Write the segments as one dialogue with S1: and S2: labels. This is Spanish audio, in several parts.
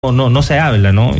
S1: no se habla, ¿no?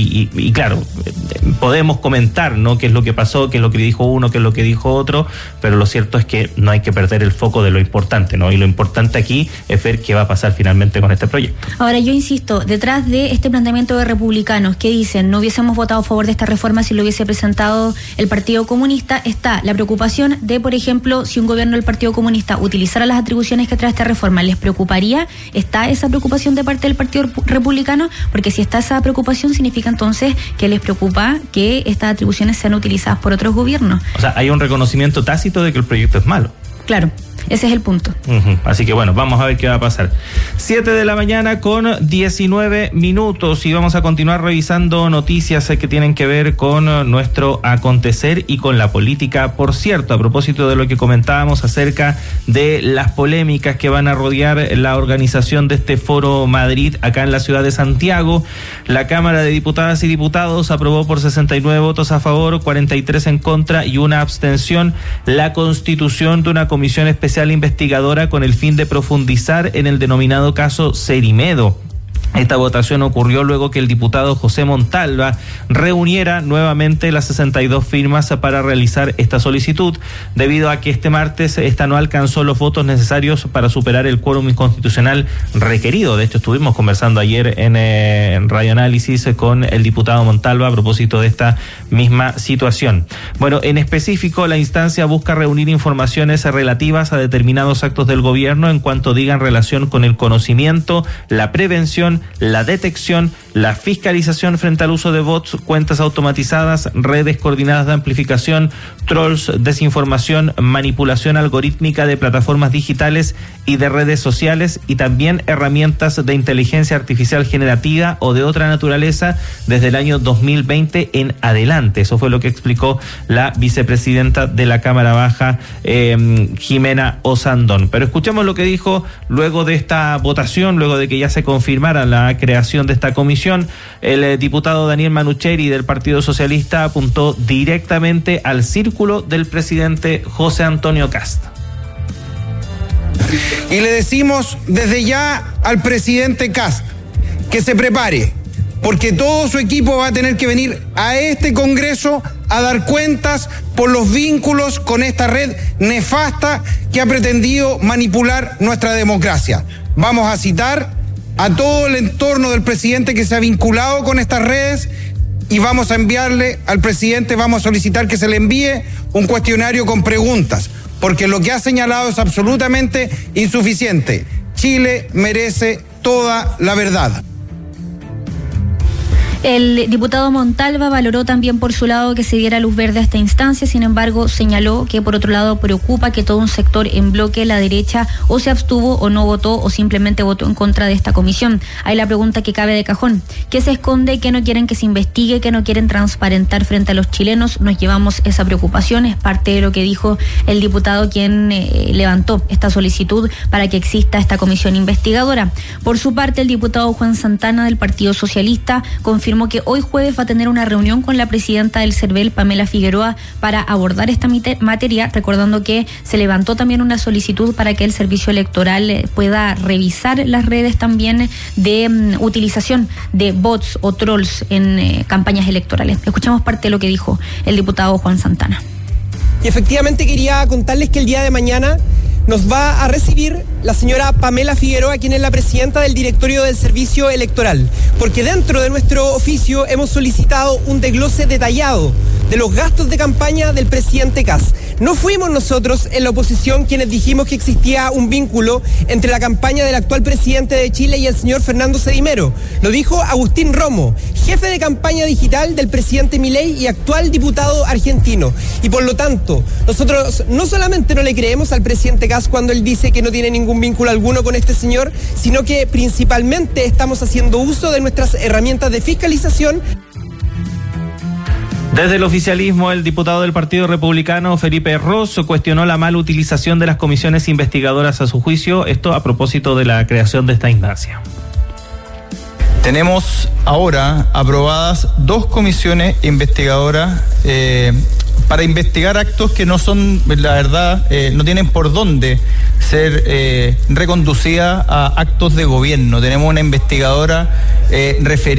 S1: Y claro, podemos comentar, ¿no?, qué es lo que pasó, qué es lo que dijo uno, qué es lo que dijo otro, pero lo cierto es que no hay que perder el foco de lo importante, ¿no? Y lo importante aquí es ver qué va a pasar finalmente con este proyecto.
S2: Ahora, yo insisto, detrás de este planteamiento de republicanos que dicen no hubiésemos votado a favor de esta reforma si lo hubiese presentado el Partido Comunista, está la preocupación de, por ejemplo, si un gobierno del Partido Comunista utilizara las atribuciones que trae esta reforma, ¿les preocuparía? ¿Está esa preocupación de parte del Partido Republicano? Porque si está esa preocupación, significa entonces que les preocupa que estas atribuciones sean utilizadas por otros gobiernos.
S1: O sea, hay un reconocimiento tácito de que el proyecto es malo.
S2: Claro. Ese es el punto.
S1: Así que bueno, vamos a ver qué va a pasar. 7 de la mañana con 19 minutos y vamos a continuar revisando noticias que tienen que ver con nuestro acontecer y con la política. Por cierto, a propósito de lo que comentábamos acerca de las polémicas que van a rodear la organización de este Foro Madrid acá en la ciudad de Santiago, la Cámara de Diputadas y Diputados aprobó por 69 votos a favor, 43 en contra y una abstención la constitución de una comisión especial investigadora con el fin de profundizar en el denominado caso Cerimedo. Esta votación ocurrió luego que el diputado José Montalva reuniera nuevamente las 62 firmas para realizar esta solicitud, debido a que este martes esta no alcanzó los votos necesarios para superar el quórum inconstitucional requerido. De hecho, estuvimos conversando ayer en Radio Análisis con el diputado Montalva a propósito de esta misma situación. Bueno, en específico, la instancia busca reunir informaciones relativas a determinados actos del gobierno en cuanto digan relación con el conocimiento, la prevención, la detección, la fiscalización frente al uso de bots, cuentas automatizadas, redes coordinadas de amplificación, trolls, desinformación, manipulación algorítmica de plataformas digitales y de redes sociales, y también herramientas de inteligencia artificial generativa o de otra naturaleza desde el año 2020 en adelante. Eso fue lo que explicó la vicepresidenta de la Cámara Baja, Jimena Osandón. Pero escuchemos lo que dijo luego de esta votación, luego de que ya se confirmara la creación de esta comisión. El diputado Daniel Manucheri del Partido Socialista apuntó directamente al círculo del presidente José Antonio Kast.
S3: Y le decimos desde ya al presidente Kast que se prepare, porque todo su equipo va a tener que venir a este Congreso a dar cuentas por los vínculos con esta red nefasta que ha pretendido manipular nuestra democracia. Vamos a citar a todo el entorno del presidente que se ha vinculado con estas redes y vamos a enviarle al presidente, vamos a solicitar que se le envíe un cuestionario con preguntas, porque lo que ha señalado es absolutamente insuficiente. Chile merece toda la verdad.
S2: El diputado Montalva valoró también por su lado que se diera luz verde a esta instancia, sin embargo señaló que por otro lado preocupa que todo un sector en bloque, la derecha, o se abstuvo o no votó o simplemente votó en contra de esta comisión. Hay la pregunta que cabe de cajón: ¿qué se esconde? ¿Qué no quieren que se investigue? ¿Qué no quieren transparentar frente a los chilenos? Nos llevamos esa preocupación, es parte de lo que dijo el diputado quien levantó esta solicitud para que exista esta comisión investigadora. Por su parte, el diputado Juan Santana del Partido Socialista confirmó que hoy jueves va a tener una reunión con la presidenta del CERVEL, Pamela Figueroa, para abordar esta materia, recordando que se levantó también una solicitud para que el servicio electoral pueda revisar las redes también de utilización de bots o trolls en campañas electorales. Escuchamos parte de lo que dijo el diputado Juan Santana.
S4: Y efectivamente quería contarles que el día de mañana nos va a recibir la señora Pamela Figueroa, quien es la presidenta del directorio del servicio electoral, porque dentro de nuestro oficio hemos solicitado un desglose detallado de los gastos de campaña del presidente Kast. No fuimos nosotros en la oposición quienes dijimos que existía un vínculo entre la campaña del actual presidente de Chile y el señor Fernando Sedimero. Lo dijo Agustín Romo, jefe de campaña digital del presidente Milei y actual diputado argentino. Y por lo tanto, nosotros no solamente no le creemos al presidente Kast cuando él dice que no tiene ningún vínculo alguno con este señor, sino que principalmente estamos haciendo uso de nuestras herramientas de fiscalización.
S1: Desde el oficialismo, el diputado del Partido Republicano, Felipe Ross, cuestionó la mala utilización de las comisiones investigadoras a su juicio, esto a propósito de la creación de esta instancia.
S5: Tenemos ahora aprobadas 2 comisiones investigadoras para investigar actos que no son, la verdad, no tienen por dónde ser reconducidas a actos de gobierno. Tenemos una investigadora referida